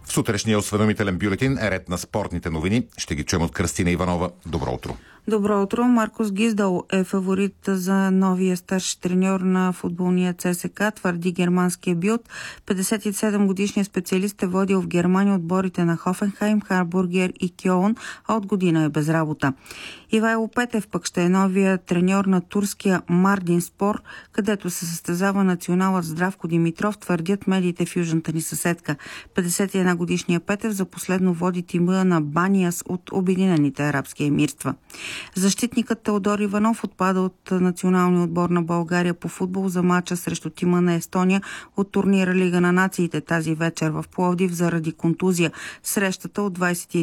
В сутрешния осведомителен бюлетин е ред на спортните новини. Ще ги чуем от Кръстина Иванова. Добро утро. Добро утро. Маркос Гиздал е фаворит за новия старш треньор на футболния ЦСКА, твърди германския Билд. 57-годишният специалист е водил в Германия отборите на Хофенхайм, Харбургер и Кьолн, а от година е без работа. Ивайло Петев пък ще е новия треньор на турския Мардинспор, където се състезава националът Здравко Димитров, твърдят медиите в южната ни съседка. 51-годишният Петев за последно води тима на Банияс от Обединените арабски емирства. Защитникът Теодор Иванов отпада от националния отбор на България по футбол за мача срещу тима на Естония от турнира Лига на нациите тази вечер в Пловдив заради контузия. Срещата от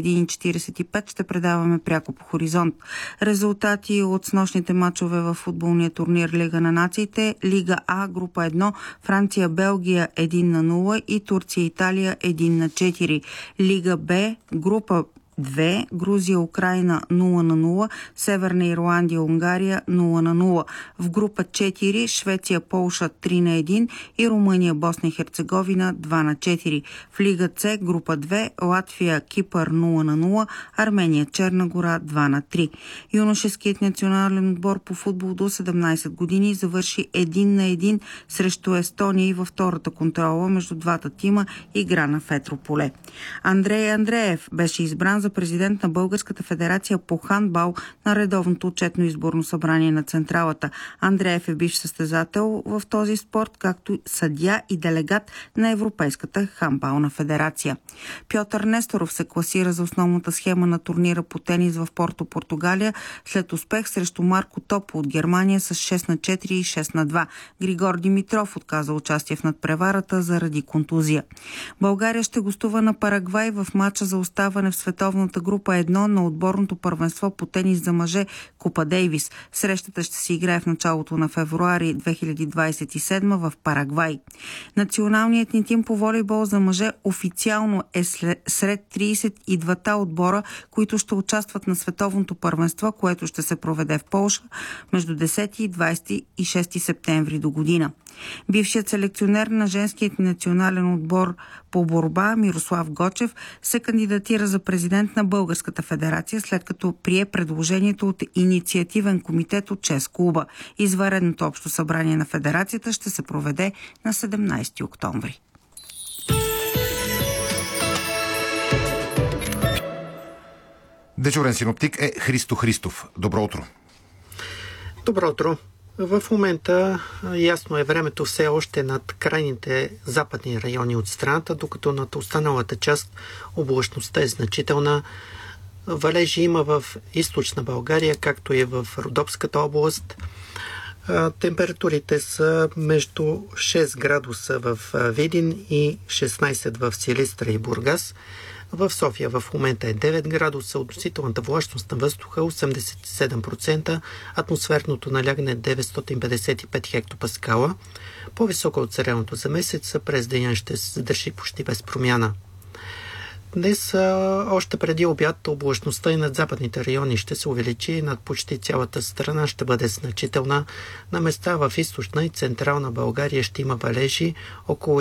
21:45 ще предаваме пряко по Хоризонт. Резултати от снощните мачове в футболния турнир Лига на нациите: Лига А, група 1, Франция-Белгия 1-0 и Турция-Италия 1-4. Лига Б, група 2, Грузия-Украина 0-0, Северна Ирландия-Унгария 0-0. В група 4 Швеция-Полша 3-1 и Румъния-Босна и Херцеговина 2-4. В Лига С, група 2 Латвия-Кипър 0-0, Армения-Черна гора 2-3. Юношеският национален отбор по футбол до 17 години завърши 1-1 срещу Естония и във втората контрола между двата тима игра на Фетрополе. Андрей Андреев беше избран за президент на Българската федерация по хандбал на редовното отчетно изборно събрание на Централата. Андреев е бивш състезател в този спорт, както съдия и делегат на Европейската хандбална федерация. Пьотър Несторов се класира за основната схема на турнира по тенис в Порто, Португалия, след успех срещу Марко Топо от Германия с 6-4 и 6-2. Григор Димитров отказа участие в надпреварата заради контузия. България ще гостува на Парагвай в матча за оставане в световната група 1 на отборното първенство по тенис за мъже Купа Дейвис. Срещата ще се играе в началото на февруари 2027 в Парагвай. Националният ни тим по волейбол за мъже официално е сред 32-та отбора, които ще участват на световното първенство, което ще се проведе в Полша между 10 и 26 септември до година. Бившият селекционер на женският национален отбор по борба Мирослав Гочев се кандидатира за президент на Българската федерация, след като прие предложението от инициативен комитет от 6 клуба. Извънредното общо събрание на федерацията ще се проведе на 17 октомври. Дежурен синоптик е Христо Христов. Добро утро. Добро утро. В момента ясно е времето все още над крайните западни райони от страната, докато над останалата част облачността е значителна. Валежи има в източна България, както и в Родопската област. Температурите са между 6 градуса в Видин и 16 в Силистра и Бургас. В София в момента е 9 градуса, относителната влажност на въздуха 87%, атмосферното налягане е 955 хектопаскала. По-високо от средното за месеца, през деня ще се задържи почти без промяна. Днес, още преди обяд, облачността и над западните райони ще се увеличи, над почти цялата страна ще бъде значителна. На места в източна и централна България ще има валежи, около